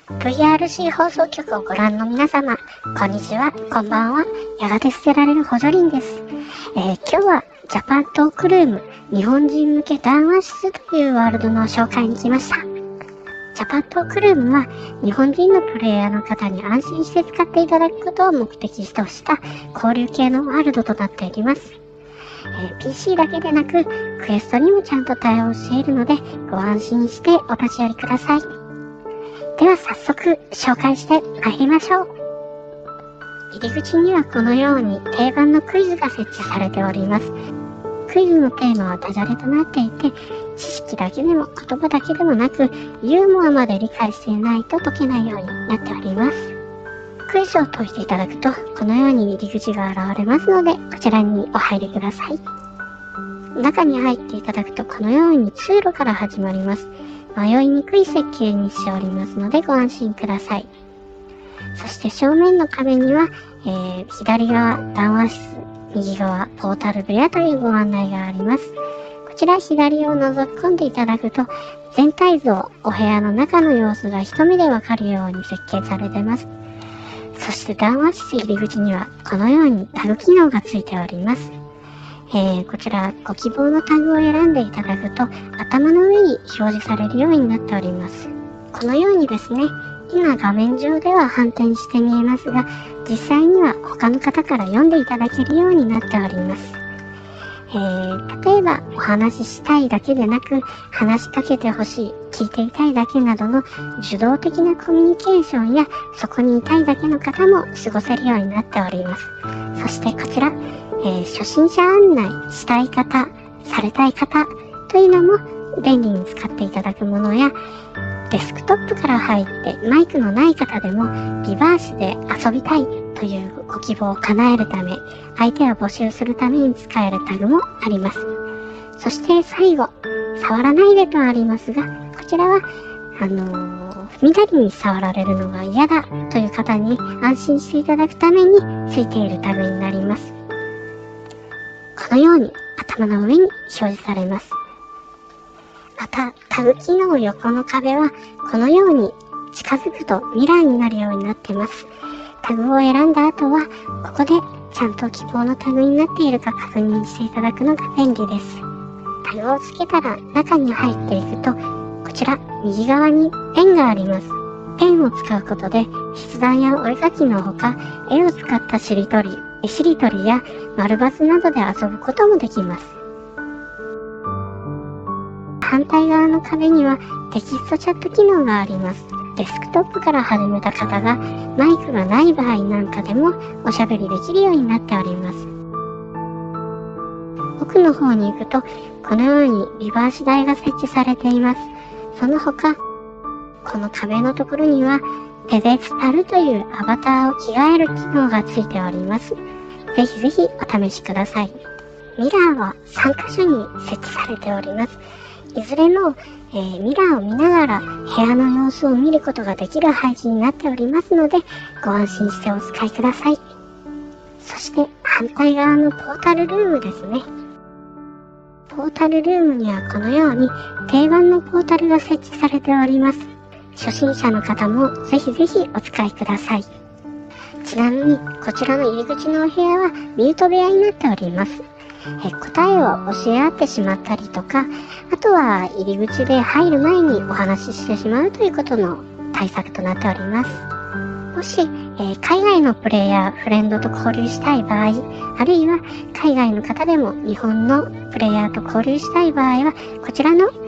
VRC 放送局をご覧の皆様、こんにちは、こんばんは。やがて捨てられる補助輪です。今日はジャパントークルーム日本人向け談話室というワールドの紹介に来ました。ジャパントークルームは日本人のプレイヤーの方に安心して使っていただくことを目的とした交流系のワールドとなっております。PC だけでなくクエストにもちゃんと対応しているのでご安心してお立ち寄りください。では早速紹介して参りましょう。入り口にはこのように定番のクイズが設置されております。クイズのテーマはダジャレとなっていて、知識だけでも言葉だけでもなくユーモアまで理解していないと解けないようになっております。クイズを解いていただくとこのように入り口が現れますので、こちらにお入りください。中に入っていただくとこのように通路から始まります。迷いにくい設計にしておりますのでご安心ください。そして正面の壁には、左側談話室、右側ポータル部屋というご案内があります。こちら左を覗き込んでいただくと全体像、お部屋の中の様子が一目でわかるように設計されています。そして談話室入り口にはこのようにタグ機能がついております。こちらご希望のタグを選んでいただくと頭の上に表示されるようになっております。このようにですね、今画面上では反転して見えますが、実際には他の方から読んでいただけるようになっております。例えばお話ししたいだけでなく話しかけてほしい、聞いていたいだけなどの受動的なコミュニケーションやそこにいたいだけの方も過ごせるようになっております。そしてこちら、初心者案内したい方、されたい方というのも便利に使っていただくものや、デスクトップから入ってマイクのない方でもリバースで遊びたいというご希望を叶えるため、相手を募集するために使えるタグもあります。そして最後、触らないでとありますが、こちらは緑に触られるのが嫌だという方に安心していただくためについているタグになります。このように頭の上に表示されます。またタグ機能横の壁はこのように近づくとミラーになるようになっています。タグを選んだ後はここでちゃんと希望のタグになっているか確認していただくのが便利です。タグをつけたら中に入っていくと、こちら右側にペンがあります。ペンを使うことで筆談やお絵描きのほか、絵を使ったしりとりや丸バツなどで遊ぶこともできます。反対側の壁にはテキストチャット機能があります。デスクトップから始めた方がマイクがない場合なんかでもおしゃべりできるようになっております。奥の方に行くとこのようにリバース台が設置されています。その他この壁のところにはペデスタルというアバターを着替える機能がついております。ぜひぜひお試しください。ミラーは3カ所に設置されております。いずれも、ミラーを見ながら部屋の様子を見ることができる配置になっておりますのでご安心してお使いください。そして反対側のポータルルームですね。ポータルルームにはこのように定番のポータルが設置されております。初心者の方もぜひぜひお使いください。ちなみにこちらの入り口のお部屋はミュート部屋になっております。答えを教え合ってしまったりとか、あとは入り口で入る前にお話ししてしまうということの対策となっております。もし、海外のプレイヤー、フレンドと交流したい場合、あるいは海外の方でも日本のプレイヤーと交流したい場合は、こちらの